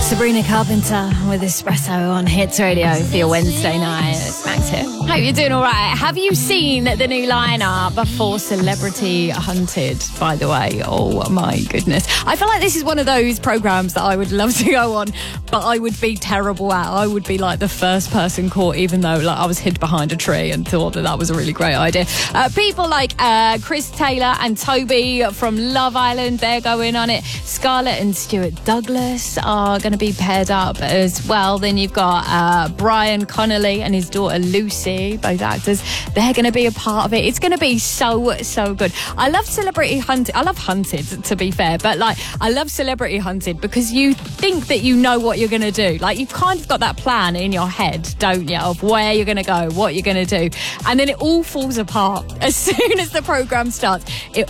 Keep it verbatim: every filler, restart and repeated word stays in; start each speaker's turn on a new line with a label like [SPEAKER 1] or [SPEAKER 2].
[SPEAKER 1] Sabrina Carpenter with Espresso on Hits Radio for your Wednesday night. It's Max here. Hope you're doing all right. Have you seen the new lineup for Celebrity Hunted, by the way? Oh, my goodness. I feel like this is one of those programmes that I would love to go on, but I would be terrible at. I would be like the first person caught, even though like I was hid behind a tree and thought that that was a really great idea. Uh, people like uh, Chris Taylor and Toby from Love Island, they're going on it. Scarlett and Stuart Douglas are going to be paired up as well. Then you've got uh, Brian Connolly and his daughter Lucy, both actors. They're going to be a part of it. It's going to be so, so good. I love Celebrity Hunted. I love Hunted, to be fair, but like I love Celebrity Hunted because you think that you know what you're going to do. Like you've kind of got that plan in your head, don't you, of where you're going to go, what you're going to do. And then it all falls apart as soon as the programme starts. It